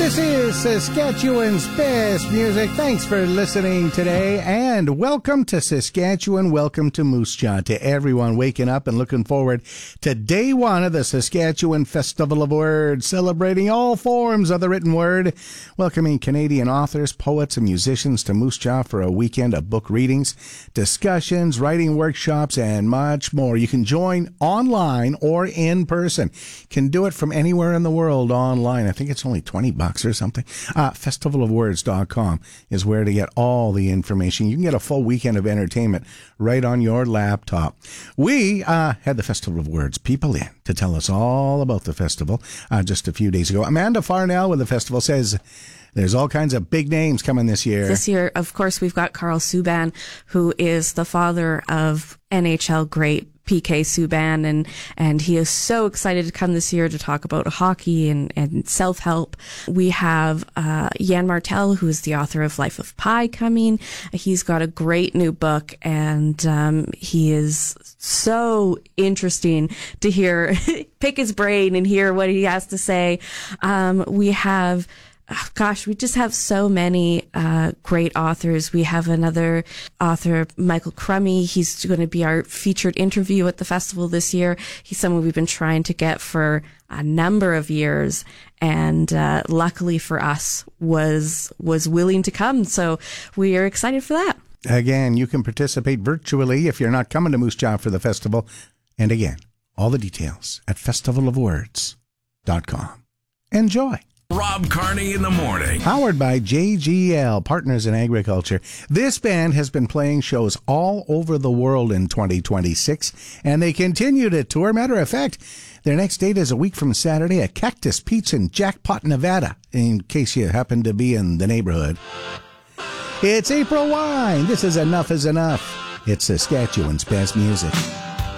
This is Saskatchewan's best music. Thanks for listening today, and welcome to Saskatchewan. Welcome to Moose Jaw. To everyone waking up and looking forward to day one of the Saskatchewan Festival of Words, celebrating all forms of the written word, welcoming Canadian authors, poets, and musicians to Moose Jaw for a weekend of book readings, discussions, writing workshops, and much more. You can join online or in person. Can do it from anywhere in the world online. I think it's only $20 or something. Festivalofwords.com is where to get all the information. You can get a full weekend of entertainment right on your laptop. We had the Festival of Words people in to tell us all about the festival just a few days ago. Amanda Farnell with the festival says there's all kinds of big names coming this year. This year, of course, we've got Carl Subban, who is the father of NHL great PK Subban, and he is so excited to come this year to talk about hockey and self-help. We have Jan Martel, who is the author of Life of Pi, coming. He's got a great new book, and he is so interesting to hear, pick his brain and hear what he has to say. We have we just have so many great authors. We have another author, Michael Crummy. He's going to be our featured interview at the festival this year. He's someone we've been trying to get for a number of years, and luckily for us was willing to come. So we are excited for that. Again, you can participate virtually if you're not coming to Moose Jaw for the festival. And again, all the details at festivalofwords.com. Enjoy. Rob Carney in the morning. Powered by JGL, Partners in Agriculture. This band has been playing shows all over the world in 2026, and they continue to tour. Matter of fact, their next date is a week from Saturday at Cactus Pete's in Jackpot, Nevada, in case you happen to be in the neighborhood. It's April Wine. This is Enough is Enough. It's Saskatchewan's best music.